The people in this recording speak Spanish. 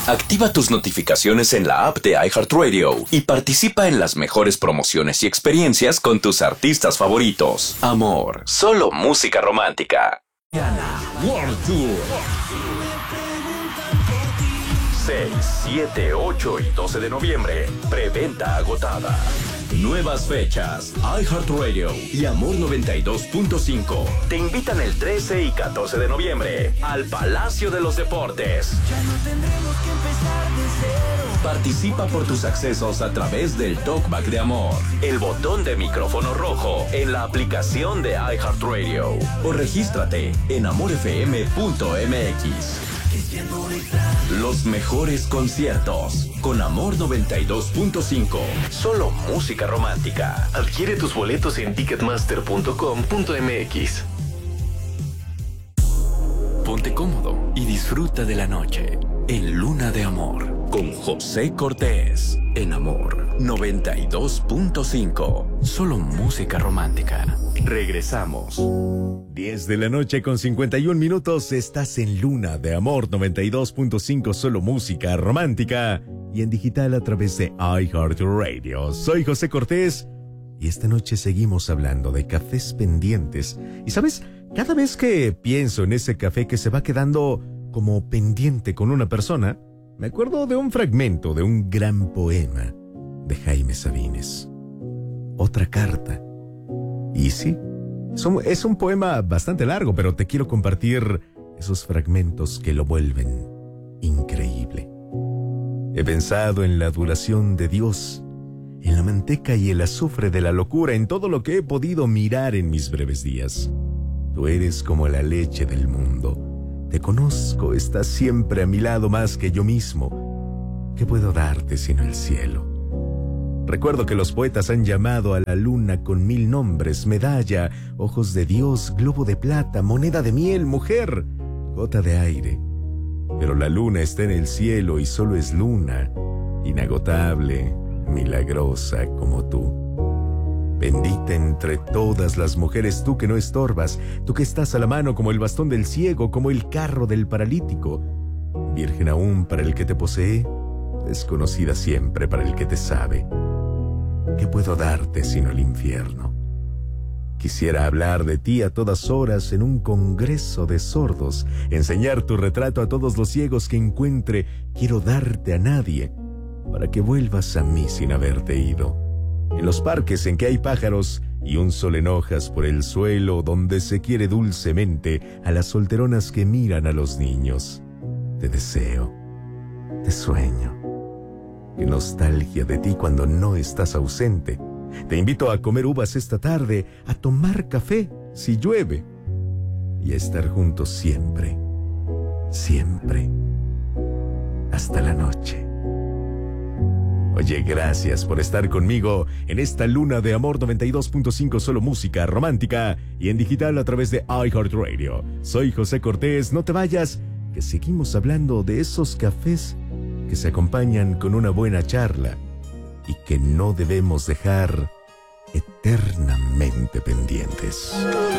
Activa tus notificaciones en la app de iHeartRadio y participa en las mejores promociones y experiencias con tus artistas favoritos. Amor, solo música romántica. World Tour. 6, 7, 8 y 12 de noviembre. Preventa agotada. Nuevas fechas. iHeartRadio y Amor 92.5 te invitan el 13 y 14 de noviembre al Palacio de los Deportes. Ya no tendremos que empezar de cero. Participa por tus accesos a través del Talkback de Amor, el botón de micrófono rojo en la aplicación de iHeartRadio o regístrate en amorfm.mx. Los mejores conciertos con Amor 92.5. Solo música romántica. Adquiere tus boletos en ticketmaster.com.mx. Ponte cómodo y disfruta de la noche en Luna de Amor con José Cortés en Amor 92.5. Solo música romántica. Regresamos. 10 de la noche con 51 minutos. Estás en Luna de Amor 92.5. Solo música romántica y en digital a través de iHeartRadio. Soy José Cortés y esta noche seguimos hablando de cafés pendientes. Y sabes, cada vez que pienso en ese café que se va quedando como pendiente con una persona, me acuerdo de un fragmento de un gran poema de Jaime Sabines. Otra carta. Y sí, es un poema bastante largo, pero te quiero compartir esos fragmentos que lo vuelven increíble. He pensado en la duración de Dios, en la manteca y el azufre de la locura, en todo lo que he podido mirar en mis breves días. Tú eres como la leche del mundo. Te conozco, estás siempre a mi lado más que yo mismo. ¿Qué puedo darte sino el cielo? Recuerdo que los poetas han llamado a la luna con 1000 nombres: medalla, ojos de Dios, globo de plata, moneda de miel, mujer, gota de aire. Pero la luna está en el cielo y solo es luna, inagotable, milagrosa como tú. Bendita entre todas las mujeres, tú que no estorbas, tú que estás a la mano como el bastón del ciego, como el carro del paralítico. Virgen aún para el que te posee, desconocida siempre para el que te sabe. ¿Qué puedo darte sino el infierno? Quisiera hablar de ti a todas horas en un congreso de sordos, enseñar tu retrato a todos los ciegos que encuentre. Quiero darte a nadie, para que vuelvas a mí sin haberte ido. En los parques en que hay pájaros y un sol en hojas por el suelo, donde se quiere dulcemente a las solteronas que miran a los niños. Te deseo, te sueño. Qué nostalgia de ti cuando no estás ausente. Te invito a comer uvas esta tarde, a tomar café si llueve y a estar juntos siempre, siempre, hasta la noche. Oye, gracias por estar conmigo en esta Luna de Amor 92.5, solo música romántica y en digital a través de iHeartRadio. Soy José Cortés, no te vayas, que seguimos hablando de esos cafés que se acompañan con una buena charla y que no debemos dejar eternamente pendientes.